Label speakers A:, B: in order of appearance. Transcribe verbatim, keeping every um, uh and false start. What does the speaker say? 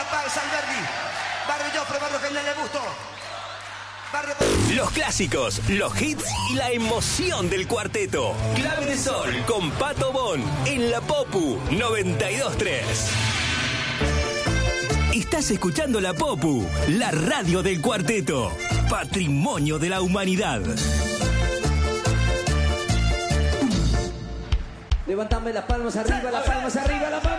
A: Paz, Alberdi, Barrio Joffre, Barrio General de Busto. Barrio...
B: Los clásicos, los hits y la emoción del cuarteto. Clave de Sol con Pato Bon en la Popu noventa y dos tres. Estás escuchando la Popu, la radio del cuarteto, patrimonio de la humanidad.
C: Levantame las palmas arriba, las palmas arriba, las palmas.